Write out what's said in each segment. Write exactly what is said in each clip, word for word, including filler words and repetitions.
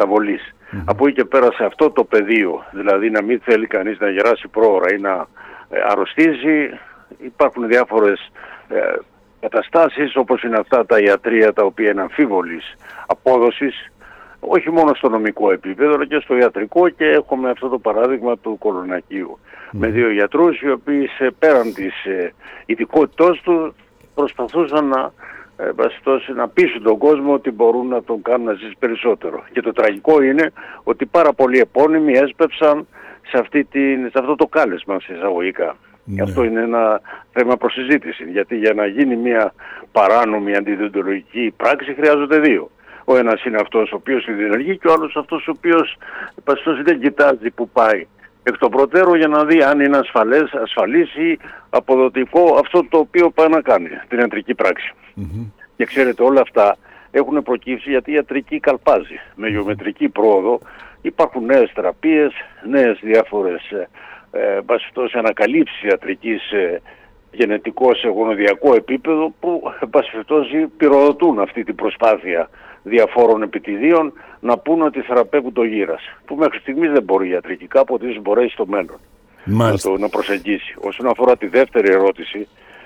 μεταβολής. Mm-hmm. Από εκεί και πέρα σε αυτό το πεδίο, δηλαδή να μην θέλει κανείς να γεράσει πρόωρα ή να ε, αρρωστήσει, υπάρχουν διάφορες ε, καταστάσεις όπως είναι αυτά τα ιατρεία τα οποία είναι αμφίβολης απόδοσης, όχι μόνο στο νομικό επίπεδο αλλά και στο ιατρικό, και έχουμε αυτό το παράδειγμα του Κολονακίου mm. με δύο γιατρούς οι οποίοι σε, πέραν της ε, ειδικότητός του προσπαθούσαν να, ε, να πείσουν τον κόσμο ότι μπορούν να τον κάνουν να ζήσει περισσότερο. Και το τραγικό είναι ότι πάρα πολλοί επώνυμοι έσπευσαν σε, αυτή την, σε αυτό το κάλεσμα σε εισαγωγικά. Mm. Και αυτό είναι ένα θέμα προσυζήτηση, γιατί για να γίνει μια παράνομη αντιδιοντολογική πράξη χρειάζονται δύο. Ο ένας είναι αυτός ο οποίος διενεργεί και ο άλλος αυτός ο οποίος παστός δεν κοιτάζει που πάει εκ των προτέρων για να δει αν είναι ασφαλές, ασφαλής ή αποδοτικό αυτό το οποίο πάει να κάνει, την ιατρική πράξη. Mm-hmm. Και ξέρετε, όλα αυτά έχουν προκύψει γιατί η ιατρική καλπάζει. Με γεωμετρική πρόοδο υπάρχουν νέες θεραπείες, νέες διάφορες ε, παστός ανακαλύψεις ιατρικής ε, γενετικό σε γονιδιακό επίπεδο που πασφευτώσει πυροδοτούν αυτή την προσπάθεια διαφόρων επιτιδίων να πούν ότι θεραπεύουν το γύρας, που μέχρι στιγμής δεν μπορεί ιατρική, κάποτε ίσως μπορέσει στο μέλλον να, το, να προσεγγίσει. Όσον αφορά τη δεύτερη ερώτηση,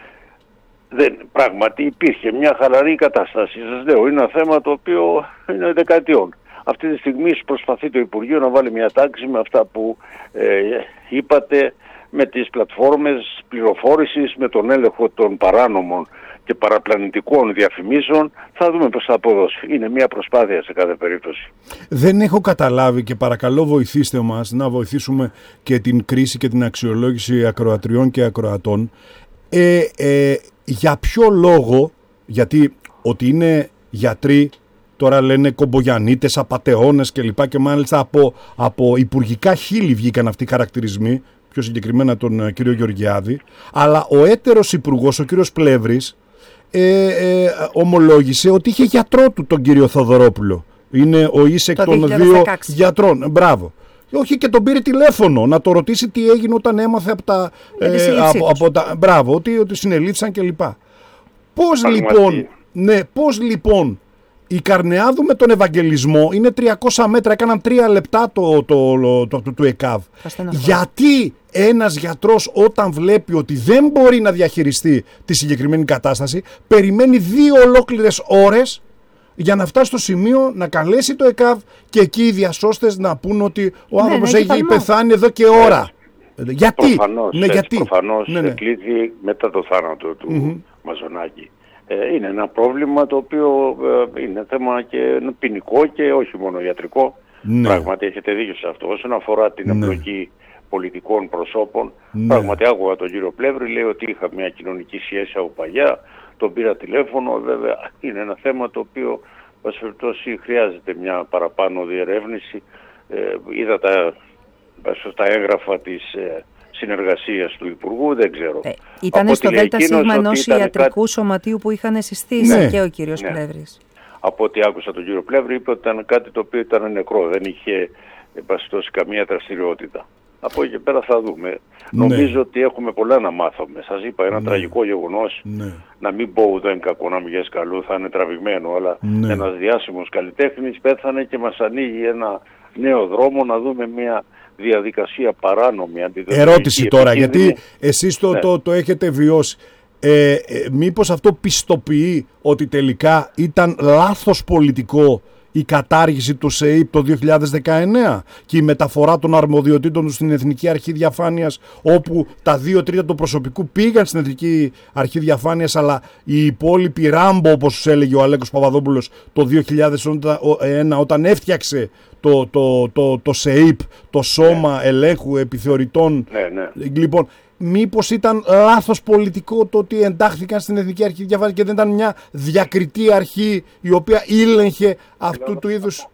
δεν, πράγματι υπήρχε μια χαλαρή κατάσταση. Σας λέω, είναι ένα θέμα το οποίο είναι δεκαετιών. Αυτή τη στιγμή προσπαθεί το Υπουργείο να βάλει μια τάξη με αυτά που ε, είπατε, με τις πλατφόρμες πληροφόρησης, με τον έλεγχο των παράνομων και παραπλανητικών διαφημίσεων. Θα δούμε πώς θα αποδώσει. Είναι μια προσπάθεια σε κάθε περίπτωση. Δεν έχω καταλάβει, και παρακαλώ βοηθήστε μας να βοηθήσουμε και την κρίση και την αξιολόγηση ακροατριών και ακροατών. Ε, ε, για ποιο λόγο, γιατί ότι είναι γιατροί, τώρα λένε κομπογιανίτες, απατεώνες κλπ. Και μάλιστα από, από υπουργικά χείλη βγήκαν αυτοί οι χαρακτηρισμοί, πιο συγκεκριμένα τον κύριο Γεωργιάδη, αλλά ο έτερος υπουργός, ο κύριος Πλεύρης, ε, ε, ομολόγησε ότι είχε γιατρό του τον κύριο Θοδωρόπουλο. Είναι ο εις εκ των δύο γιατρών. Μπράβο. Όχι, και τον πήρε τηλέφωνο να το ρωτήσει τι έγινε όταν έμαθε από τα... Ε, από, από τα μπράβο, ότι, ότι συνελήφθησαν κλπ. Πώς λοιπόν, ναι, πώς λοιπόν η Καρνεάδου με τον Ευαγγελισμό είναι τριακόσια μέτρα, έκαναν τρία λεπτά το, το, το, το, το, του ΕΚΑΒ. Γιατί ένας γιατρός όταν βλέπει ότι δεν μπορεί να διαχειριστεί τη συγκεκριμένη κατάσταση, περιμένει δύο ολόκληρες ώρες για να φτάσει στο σημείο να καλέσει το ΕΚΑΒ και εκεί οι διασώστες να πούν ότι ο άνθρωπος ναι, ναι, έχει πεθάνει εδώ και ώρα. Ναι. Γιατί? Προφανώς, ναι, γιατί? προφανώς ναι, ναι. εκλήθη μετά το θάνατο του mm-hmm. Μαζονάκη. Ε, είναι ένα πρόβλημα το οποίο ε, είναι θέμα και ποινικό και όχι μόνο ιατρικό. Ναι. Πράγματι έχετε δίκιο σε αυτό. Όσον αφορά την εμπλοκή ναι. πολιτικών προσώπων, ναι. πράγματι άκουγα τον κύριο Πλεύρη, λέει ότι είχα μια κοινωνική σχέση από παλιά, τον πήρα τηλέφωνο. Βέβαια είναι ένα θέμα το οποίο πασφερτώσει χρειάζεται μια παραπάνω διερεύνηση. Ε, είδα τα, τα έγγραφα της ε, συνεργασίας του Υπουργού, δεν ξέρω. Ε, ήταν στο ΔΣ ενός ιατρικού κάτι... σωματείου που είχαν συστήσει ναι, και ο κύριος ναι. Πλεύρης. Από ό,τι άκουσα τον κύριο Πλεύρη, είπε ότι ήταν κάτι το οποίο ήταν νεκρό, δεν είχε επαστώσει καμία δραστηριότητα. Από εκεί και πέρα θα δούμε. Ναι. Νομίζω ότι έχουμε πολλά να μάθουμε. Σας είπα ένα ναι. τραγικό γεγονός, ναι. να μην πω ουδέν κακό, να μην γες καλού, θα είναι τραβηγμένο, αλλά ναι. ένας διάσημος καλλιτέχνης πέθανε και μας ανοίγει ένα νέο δρόμο να δούμε μια διαδικασία παράνομη. Ερώτηση τώρα, γιατί εσείς το, ναι. το, το έχετε βιώσει. Ε, ε, μήπως αυτό πιστοποιεί ότι τελικά ήταν λάθος πολιτικό η κατάργηση του ΣΕΙΠ το δύο χιλιάδες δεκαεννέα και η μεταφορά των αρμοδιοτήτων του στην Εθνική Αρχή Διαφάνειας, όπου τα δύο τρίτα του προσωπικού πήγαν στην Εθνική Αρχή Διαφάνειας, αλλά οι υπόλοιποι ράμπο, όπως τους έλεγε ο Αλέκος Παπαδόπουλος το δύο χιλιάδες ένα όταν έφτιαξε το, το, το, το ΣΕΙΠ, το Σώμα ναι. Ελέγχου Επιθεωρητών. Ναι, ναι. Λοιπόν, μήπως ήταν λάθος πολιτικό το ότι εντάχθηκαν στην Εθνική Αρχή Διαφάνειας και δεν ήταν μια διακριτή αρχή η οποία ήλεγχε αυτού του είδους?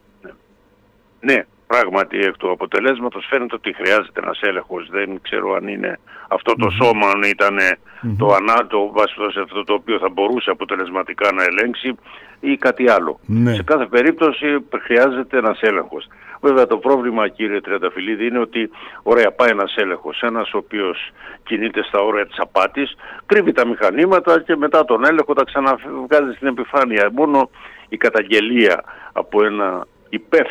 Ναι, ναι, πράγματι εκ του αποτελέσματος φαίνεται ότι χρειάζεται ένας έλεγχος. Δεν ξέρω αν είναι αυτό το mm-hmm. σώμα, αν ήταν mm-hmm. το ανάτο, βάσει αυτό το οποίο θα μπορούσε αποτελεσματικά να ελέγξει ή κάτι άλλο. Ναι. Σε κάθε περίπτωση χρειάζεται ένας έλεγχος. Βέβαια το πρόβλημα, κύριε Τριανταφυλλίδη, είναι ότι ωραία πάει ένας έλεγχος, ένας ο οποίος κινείται στα όρια της απάτης, κρύβει τα μηχανήματα και μετά τον έλεγχο τα ξαναβγάζει στην επιφάνεια. Μόνο η καταγγελία από ένα υπεύθυνο